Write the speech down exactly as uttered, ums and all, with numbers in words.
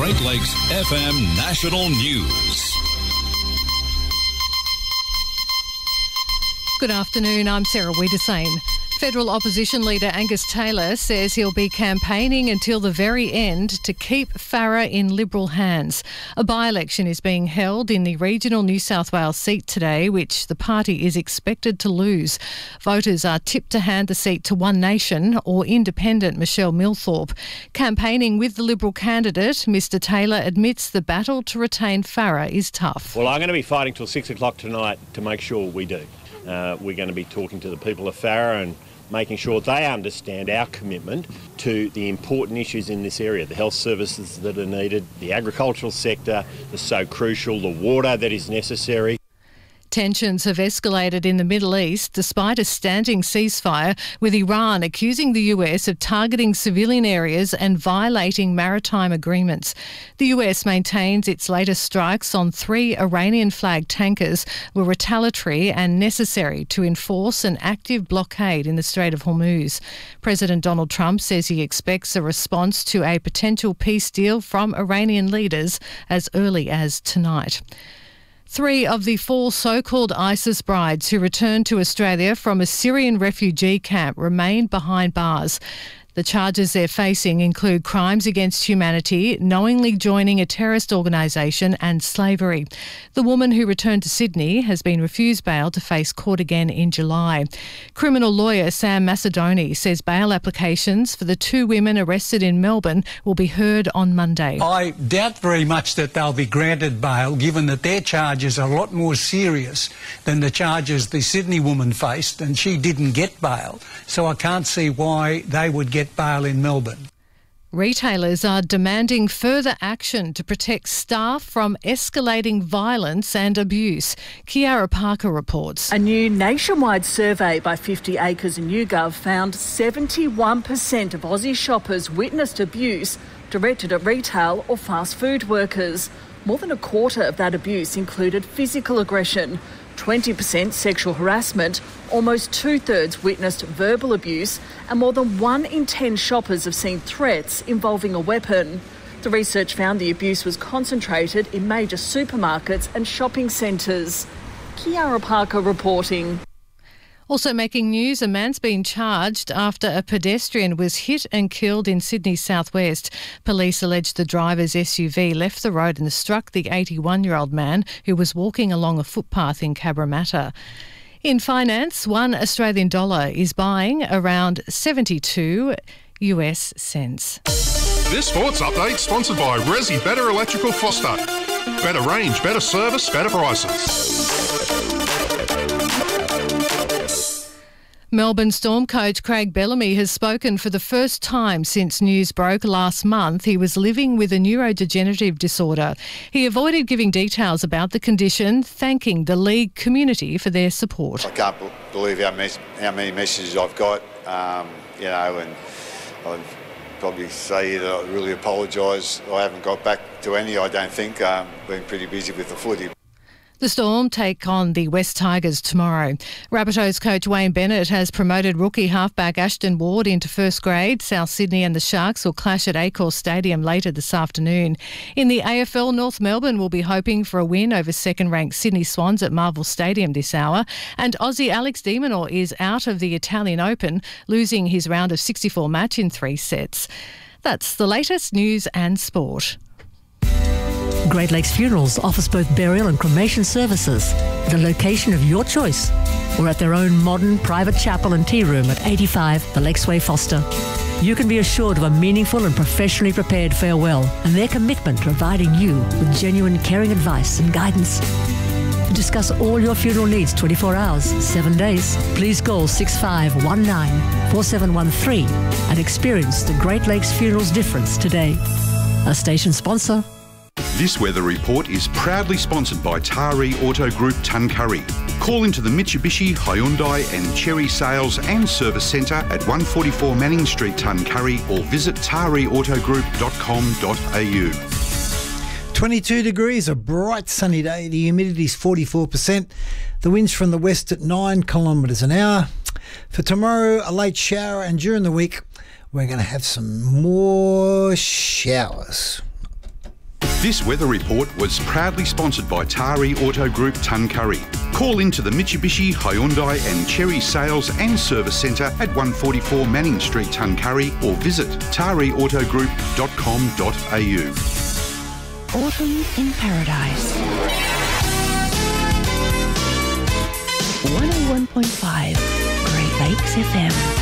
Great Lakes F M National News. Good afternoon, I'm Sarah Wiedersane. Federal opposition leader Angus Taylor says he'll be campaigning until the very end to keep Farrer in Liberal hands. A by-election is being held in the regional New South Wales seat today, which the party is expected to lose. Voters are tipped to hand the seat to One Nation or independent Michelle Millthorpe. Campaigning with the Liberal candidate, Mr Taylor admits the battle to retain Farrer is tough. Well, I'm going to be fighting till six o'clock tonight to make sure we do. Uh, we're going to be talking to the people of Farrer and making sure they understand our commitment to the important issues in this area, the health services that are needed, the agricultural sector is so crucial, the water that is necessary. Tensions have escalated in the Middle East despite a standing ceasefire, with Iran accusing the U S of targeting civilian areas and violating maritime agreements. The U S maintains its latest strikes on three Iranian-flagged tankers were retaliatory and necessary to enforce an active blockade in the Strait of Hormuz. President Donald Trump says he expects a response to a potential peace deal from Iranian leaders as early as tonight. Three of the four so-called ISIS brides who returned to Australia from a Syrian refugee camp remain behind bars. The charges they're facing include crimes against humanity, knowingly joining a terrorist organisation and slavery. The woman who returned to Sydney has been refused bail to face court again in July. Criminal lawyer Sam Macedoni says bail applications for the two women arrested in Melbourne will be heard on Monday. I doubt very much that they'll be granted bail, given that their charges are a lot more serious than the charges the Sydney woman faced, and she didn't get bail. So I can't see why they would get bail in Melbourne. Retailers are demanding further action to protect staff from escalating violence and abuse. Kiara Parker reports. A new nationwide survey by fifty acres and YouGov found seventy-one percent of Aussie shoppers witnessed abuse directed at retail or fast food workers. More than a quarter of that abuse included physical aggression, twenty percent sexual harassment, almost two-thirds witnessed verbal abuse, and more than one in ten shoppers have seen threats involving a weapon. The research found the abuse was concentrated in major supermarkets and shopping centres. Kiara Parker reporting. Also making news, a man's been charged after a pedestrian was hit and killed in Sydney's southwest. Police allege the driver's S U V left the road and struck the eighty-one-year-old man who was walking along a footpath in Cabramatta. In finance, one Australian dollar is buying around seventy-two U S cents. This sports update sponsored by Resi Better Electrical Foster. Better range, better service, better prices. Melbourne Storm coach Craig Bellamy has spoken for the first time since news broke last month he was living with a neurodegenerative disorder. He avoided giving details about the condition, thanking the league community for their support. I can't b- believe how, mes- how many messages I've got, um, you know, and I'd probably say that I really apologise. I haven't got back to any, I don't think. Um, been pretty busy with the footy. The Storm take on the West Tigers tomorrow. Rabbitohs coach Wayne Bennett has promoted rookie halfback Ashton Ward into first grade. South Sydney and the Sharks will clash at Accor Stadium later this afternoon. In the A F L, North Melbourne will be hoping for a win over second-ranked Sydney Swans at Marvel Stadium this hour. And Aussie Alex de Minaur is out of the Italian Open, losing his round of sixty-four match in three sets. That's the latest news and sport. Great Lakes Funerals offers both burial and cremation services at a location of your choice or at their own modern private chapel and tea room at eighty-five The Lakesway Foster. You can be assured of a meaningful and professionally prepared farewell and their commitment to providing you with genuine caring advice and guidance. To discuss all your funeral needs twenty-four hours, seven days, please call six five one nine, four seven one three and experience the Great Lakes Funerals difference today. A station sponsor. This weather report is proudly sponsored by Taree Auto Group Tuncurry. Call into the Mitsubishi, Hyundai and Chery Sales and Service Centre at one forty-four Manning Street, Tuncurry, or visit taree auto group dot com dot a u. twenty-two degrees, a bright sunny day. The humidity is forty-four percent. The winds from the west at nine kilometres an hour. For tomorrow, a late shower, and during the week, we're going to have some more showers. This weather report was proudly sponsored by Tari Auto Group Tuncurry. Call into the Mitsubishi, Hyundai and Cherry Sales and Service Centre at one forty-four Manning Street, Tuncurry, or visit tari auto group dot com dot a u. Autumn in Paradise. one oh one point five Great Lakes F M.